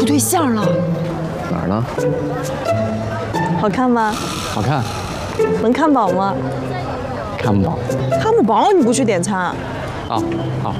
处对象了。 哪儿呢？ 好看吗？ 好看， 能看饱吗？ 看不饱。 看不饱你不去点餐？ 啊，好。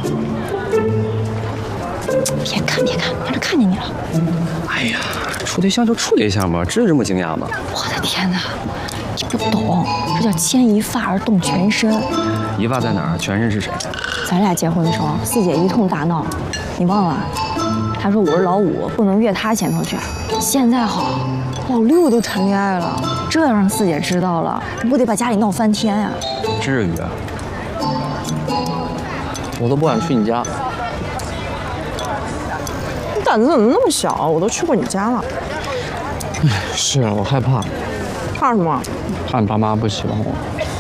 别看，让人看见你了。 哎呀，处对象就处对象嘛，至于这么惊讶吗？ 我的天哪，你不懂，这叫牵一发而动全身。 一发在哪儿？全身是谁？ 咱俩结婚的时候，四姐一通大闹，你忘了？她说我是老五，不能越她前头去。现在好，老六都谈恋爱了，这要让四姐知道了，不得把家里闹翻天呀？ 至于啊？ 我都不敢去你家。 你胆子怎么那么小？我都去过你家了。 是啊，我害怕。 怕什么？ 怕你爸妈不喜欢我。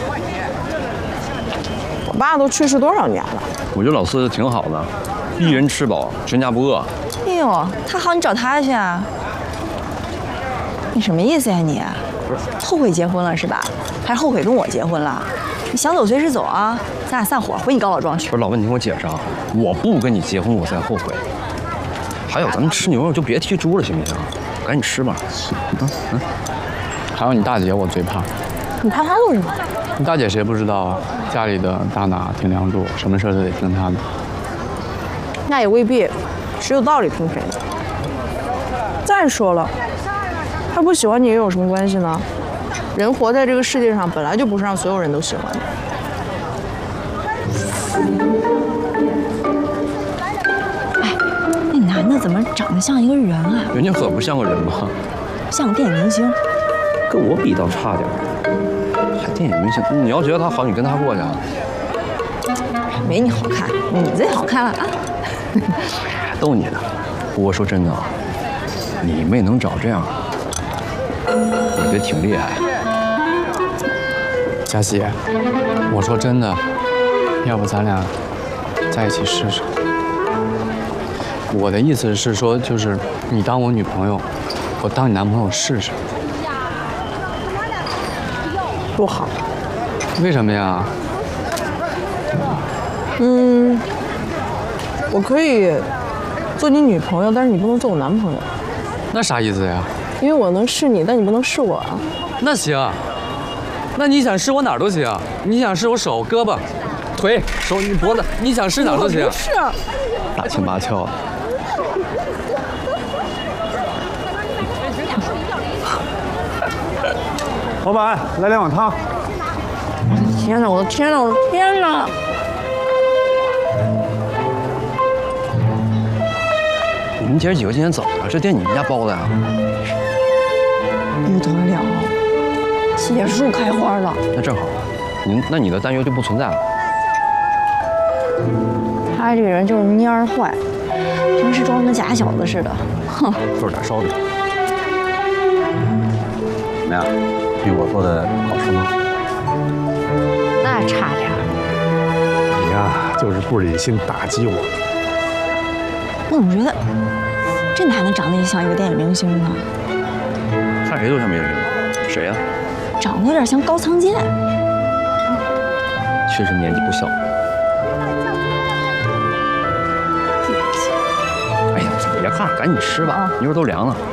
我爸都去世多少年了？ 我觉得老四挺好的，一人吃饱，全家不饿。 哎呦，他好，你找他去啊？你什么意思呀你？ 不是后悔结婚了是吧？还是后悔跟我结婚了？你想走随时走啊，咱俩散伙，回你高老庄去。 不是老问你听我解释啊，我不跟你结婚，我才后悔。还有，咱们吃牛肉就别提猪了，行不行？赶紧吃吧。 还有你大姐，我最怕。 你怕他做什么？ 你大姐谁不知道啊？家里的大拿挺梁柱，什么事都得听她的。 那也未必，谁有道理听谁的。再说了，他不喜欢你又有什么关系呢？人活在这个世界上，本来就不是让所有人都喜欢的。哎，那男的怎么长得像一个人啊？ 人家可不像个人吗？ 像个电影明星。 跟我比倒差点，还电影明星。你要觉得他好，你跟他过去啊。 没你好看，你最好看了啊！ 逗你呢。不过说真的啊，你妹能找这样，我觉得挺厉害。 佳琪，我说真的，要不咱俩在一起试试？我的意思是说，就是你当我女朋友，我当你男朋友试试。 不好。 为什么呀？ 我可以做你女朋友，但是你不能做我男朋友， 那啥意思呀？ 因为我能试你，但你不能试我啊。 那行，那你想试我哪儿都行，你想试我手、胳膊、腿、手、你脖子，你想试哪儿都行。 不是， 大情八俏的。 老板，来2碗汤。 天哪！我的天哪！我的天哪！ 你们姐儿几个今天怎么了？这店你们家包的呀？ 不得了，结树开花了。 那正好，那你的担忧就不存在了。 他这个人就是蔫儿坏，平时装得跟假小子似的。哼， 做点烧饼。 怎么样？比我做的好吃吗？ 那差点儿。 你呀，就是不忍心打击我。 我怎么觉得这男的长得也像一个电影明星呢？ 看谁都像明星。谁呀？ 长得有点像高仓健。 确实年纪不小。哎呀，别看，赶紧吃吧，一会儿都凉了。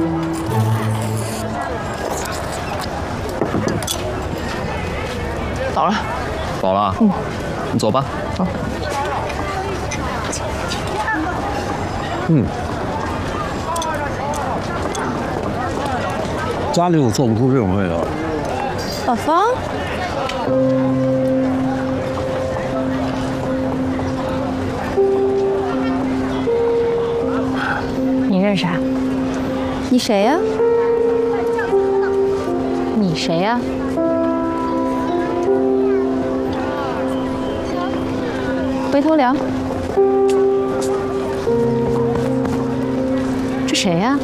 饱了。 饱了。你走吧。 走。 家里我做不出这种味道。 老方，你认识啊？ 你谁呀？你谁呀？回头聊。这谁呀？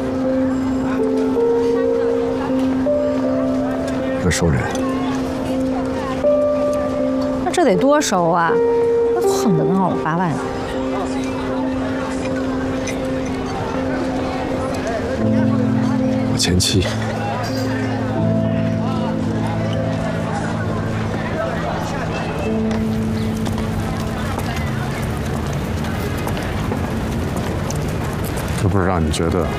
这熟人。 那这得多熟啊！恨不得能让我8万呢。 我前妻。这不是让你觉得